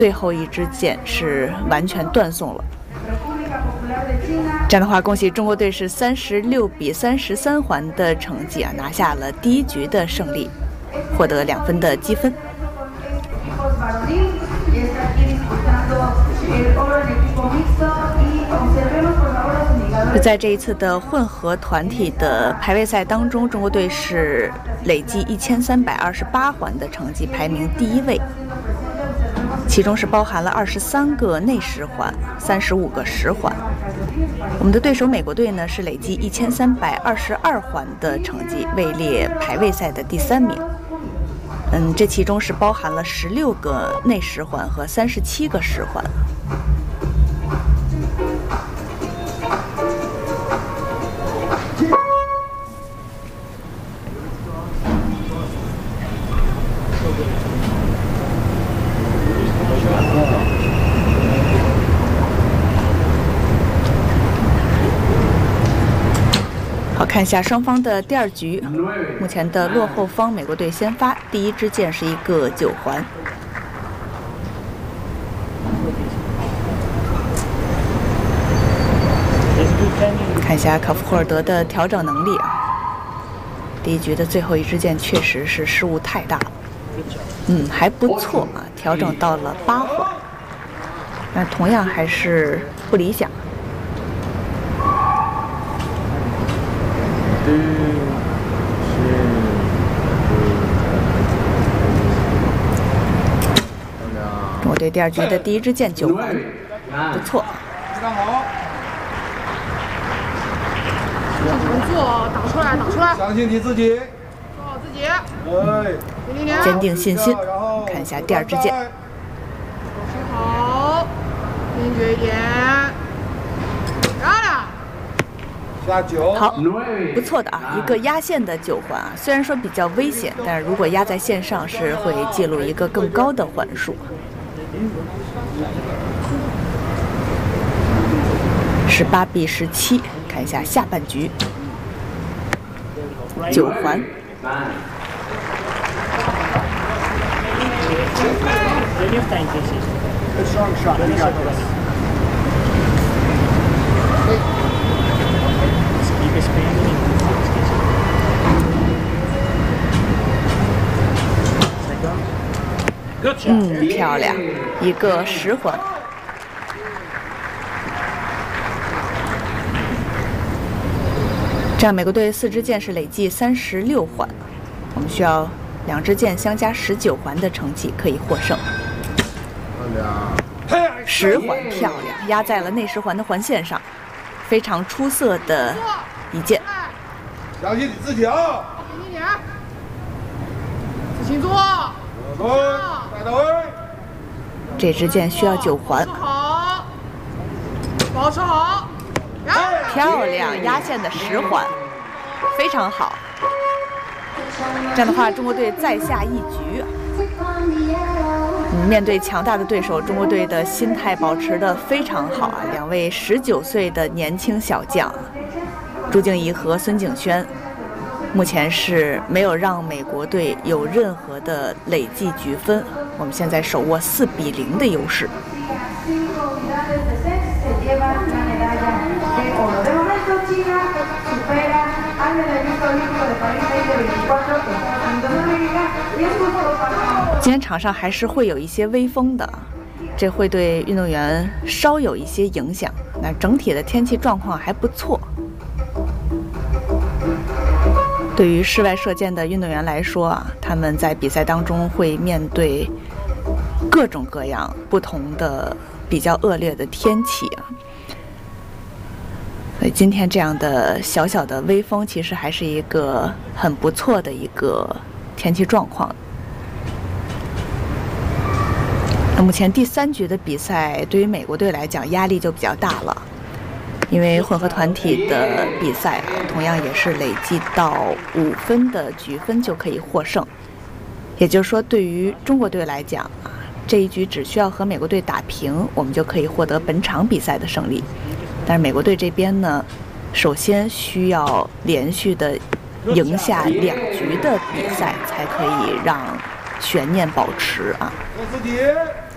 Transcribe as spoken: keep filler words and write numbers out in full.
最后一支箭是完全断送了。这样的话，恭喜中国队是三十六比三十三环的成绩啊，拿下了第一局的胜利，获得两分的积分。在这一次的混合团体的排位赛当中，中国队是累计一千三百二十八环的成绩，排名第一位。其中是包含了二十三个内十环，三十五个十环。我们的对手美国队呢是累计一千三百二十二环的成绩，位列排位赛的第三名。嗯，这其中是包含了十六个内十环和三十七个十环。好，看一下双方的第二局，目前的落后方美国队先发，第一支箭是一个九环。看一下考夫霍尔德的调整能力啊，第一局的最后一支箭确实是失误太大了，嗯，还不错啊，调整到了八环，但同样还是不理想。中国队第二局的第一支箭九环，不错。 非常好。稳住，打出来，打出来。相信你自己，做好自己。哎， 坚定信心。看一下第二支箭。 收好，坚决一点。漂亮。下九。 好，不错的啊，一个压线的九环啊，虽然说比较危险，但是如果压在线上是会记录一个更高的环数。十八比十七，看一下下半局，九环。嗯，漂亮，一个十环。这样，美国队四支箭是累计三十六环，我们需要两支箭相加十九环的成绩可以获胜。十环漂亮，压在了内十环的环线上，非常出色的一箭。 相信你自己啊！轻一点，自行做。带到位。 这支箭需要九环。 好，保持好。 漂亮，压线的十环，非常好。这样的话，中国队再下一局。嗯，面对强大的对手，中国队的心态保持得非常好啊！两位十九岁的年轻小将，朱静怡和孙景轩，目前是没有让美国队有任何的累计局分。我们现在手握四比零的优势。今天场上还是会有一些微风的，这会对运动员稍有一些影响。那整体的天气状况还不错。对于室外射箭的运动员来说啊，他们在比赛当中会面对各种各样不同的比较恶劣的天气啊。所以今天这样的小小的微风，其实还是一个很不错的一个天气状况。那目前第三局的比赛，对于美国队来讲压力就比较大了，因为混合团体的比赛啊，同样也是累计到五分的局分就可以获胜。也就是说，对于中国队来讲啊，这一局只需要和美国队打平，我们就可以获得本场比赛的胜利。但是美国队这边呢，首先需要连续的赢下两局的比赛，才可以让悬念保持啊。